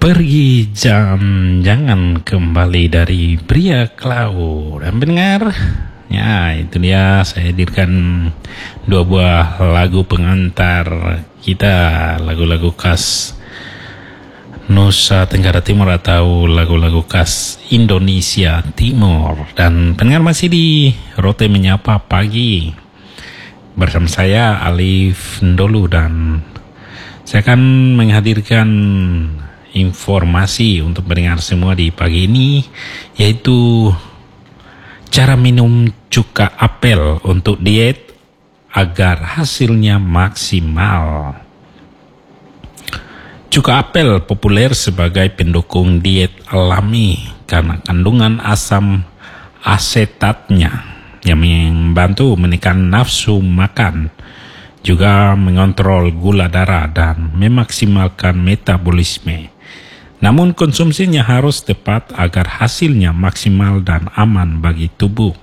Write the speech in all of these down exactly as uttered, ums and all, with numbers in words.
Pergi jam jangan kembali dari pria klau. Dan pendengar, ya itu dia saya hadirkan dua buah lagu pengantar kita, lagu-lagu khas Nusa Tenggara Timur atau lagu-lagu khas Indonesia Timur. Dan pendengar masih di Rote Menyapa Pagi bersama saya Alif Ndolu, dan saya akan menghadirkan informasi untuk pendengar semua di pagi ini, yaitu cara minum cuka apel untuk diet agar hasilnya maksimal. Cuka apel populer sebagai pendukung diet alami karena kandungan asam asetatnya yang membantu menekan nafsu makan, juga mengontrol gula darah dan memaksimalkan metabolisme. Namun konsumsinya harus tepat agar hasilnya maksimal dan aman bagi tubuh.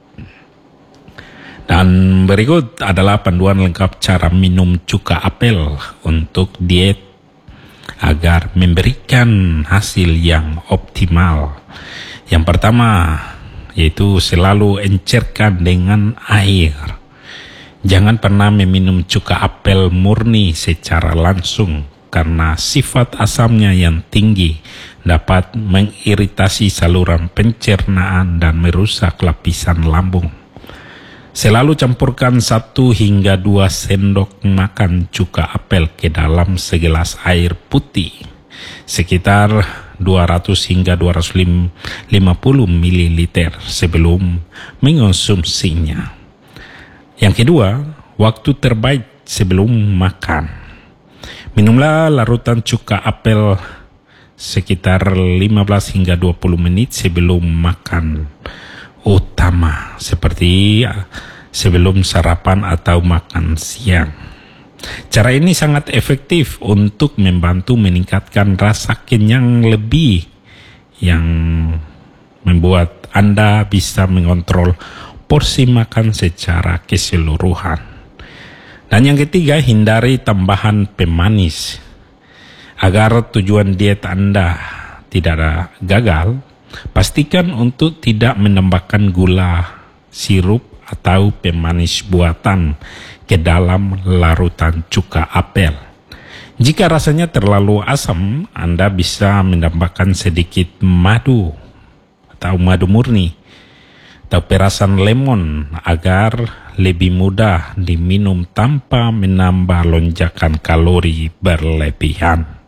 Dan berikut adalah panduan lengkap cara minum cuka apel untuk diet agar memberikan hasil yang optimal. Yang pertama, yaitu selalu encerkan dengan air. Jangan pernah meminum cuka apel murni secara langsung, karena sifat asamnya yang tinggi dapat mengiritasi saluran pencernaan dan merusak lapisan lambung. Selalu campurkan satu hingga dua sendok makan cuka apel ke dalam segelas air putih, sekitar dua ratus hingga dua ratus lima puluh mililiter sebelum mengonsumsinya. Yang kedua, waktu terbaik sebelum makan. Minumlah larutan cuka apel sekitar lima belas hingga dua puluh menit sebelum makan utama, seperti sebelum sarapan atau makan siang. Cara ini sangat efektif untuk membantu meningkatkan rasa kenyang lebih, yang membuat Anda bisa mengontrol porsi makan secara keseluruhan. Dan yang ketiga, hindari tambahan pemanis. Agar tujuan diet Anda tidak gagal, pastikan untuk tidak menambahkan gula, sirup, atau pemanis buatan ke dalam larutan cuka apel. Jika rasanya terlalu asam, Anda bisa menambahkan sedikit madu atau madu murni atau perasan lemon agar lebih mudah diminum tanpa menambah lonjakan kalori berlebihan.